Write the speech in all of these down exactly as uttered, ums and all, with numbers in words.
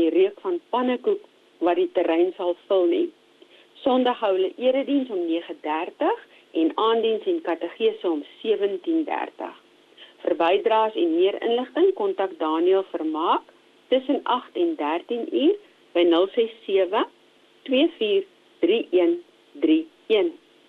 die reuk van pannekoek wat die terrein sal vul nie. Sondag hou hulle erediens om nege dertig en aanddiens en katedese om sewentien dertig. Vir bydraes en meer inligting kontak Daniel Vermaak tussen agt en dertien uur by nul ses sewe, twee vier drie een drie een.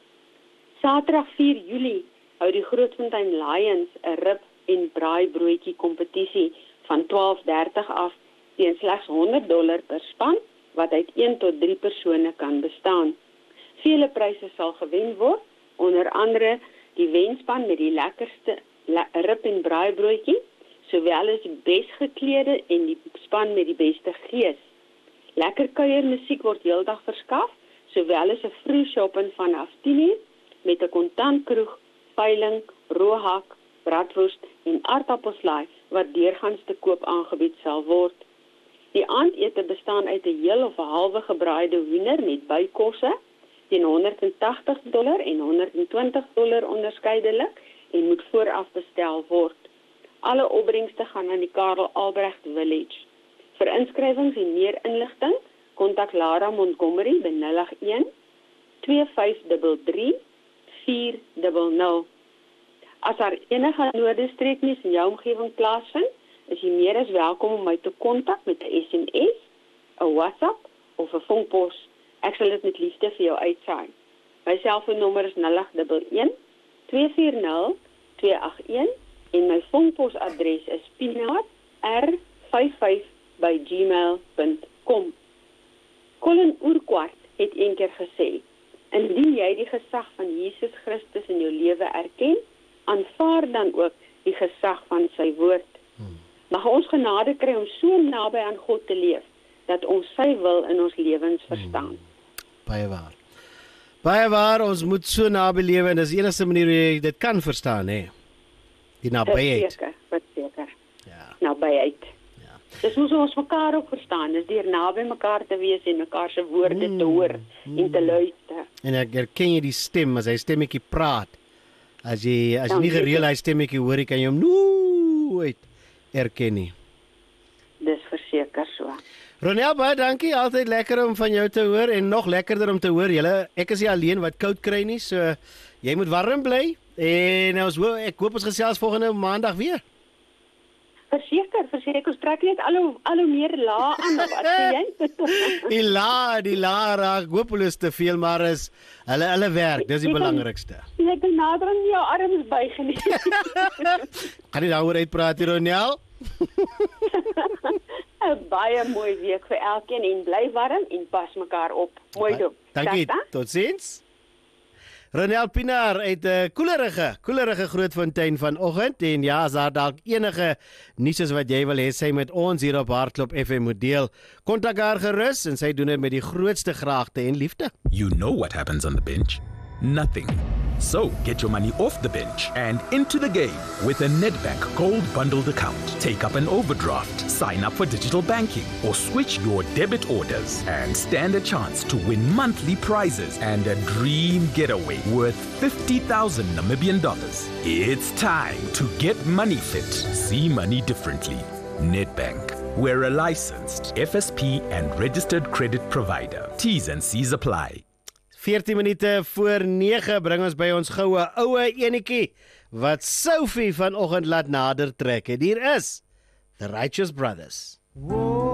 Saterdag vier Julie hou die Grootfontein Lions 'n rib en braaibroodjie kompetisie van twaalf dertig af teen slegs honderd dollar per span wat uit een tot drie persone kan bestaan. Vele pryse sal gewen word, onder andere die wenspan met die lekkerste le- rib en braaibroodjie, sowel as die best geklede en die span met die beste gees. Lekker kuiermusiek word heeldag verskaf, sowel as 'n vroeg shopping vanaf tien uur met 'n kontantkroeg, veiling, roohak, bratwurst en aardappelslaai wat deurgangs te koop aangebied sal word. Die aandete bestaan uit 'n heel of 'n halwe gebraaide hoender met bykosse teen honderd en tagtig dollar en honderd en twintig dollar onderskeidelik en moet vooraf bestel word. Alle opbrengste gaan aan die Karel Albrecht Village. Vir inskrywings en meer inligting, kontak Lara Montgomery by nul agt een, twee vyf drie drie, vier nul nul. As daar enige noodestreeknis in jou omgewing plaasvind, is jy meer as welkom om my te kontak met 'n S M S, 'n WhatsApp of 'n vonkpos. Ek sal dit met liefde vir jou uitsaai. My selfoonnommer is nul agt een, twee vier nul, twee agt een en my vonkposadres is pinaat r vyf vyf by gmail punt com. Colin Oorkwart het eendag gesê, indien jy die gesag van Jesus Christus in jou lewe erken, aanvaar dan ook die gesag van sy woord. Hmm. Mag ons genade kry om so naby aan God te leef, dat ons sy wil in ons lewens verstaan. Hmm. Baie waar. Baie waar, ons moet so naby lewe en dis die enigste manier hoe jy dit kan verstaan, hè? Die nabyheid. Verseker, verseker. Ja. Nabyheid. Ja. Dis hoe ons mekaar ook verstaan, dis deur naby mekaar te wees en mekaar se woorde Mm. te hoor en te luister. En ek herken jy die stem, as hy stemmetjie praat. As jy, as jy Dan nie weet gereeld jy- hy stemmetjie hoor, kan jy hom nooit herken nie. Dis verseker so. Ronel, baie dankie, altyd lekker om van jou te hoor en nog lekkerder om te hoor. Julle, ek is nie alleen wat koud kry nie, so jy moet warm bly. En ons hoop, ek hoop ons gesels volgende maandag weer. Verseker, verseker, ons trek net al hoe al hoe meer lae aan, of wat sê jy? Die la, die la raak hopeloos te veel, maar is hulle hulle werk, dis die Jy kan- belangrikste. Jy kan nader aan jou arms buig nie. Kan jy daaroor uitpraat, Ronel? 'n Baie mooi week vir elkeen en bly warm en pas mekaar op. Mooi dop. Dankie, totsiens. Ronel Pinaar uit 'n uh, koelerige, koelerige Grootfontein vanoggend en ja, as daar dalk enige nuus is wat jy wil hê sy met ons hier op Hartklop F M moet deel, kontak haar gerus en sy doen dit met die grootste graagte en liefde. You know what happens on the bench? Nothing. So get your money off the bench and into the game with a Nedbank Gold Bundled account. Take up an overdraft, sign up for digital banking, or switch your debit orders and stand a chance to win monthly prizes and a dream getaway worth fifty thousand Namibian dollars. It's time to get money fit. See money differently. Nedbank. We're a licensed F S P and registered credit provider. T's and C's apply. veertien minute voor nege bring ons by ons goue oue enetjie wat Sophie vanoggend laat nader trek. En hier is The Righteous Brothers. Whoa.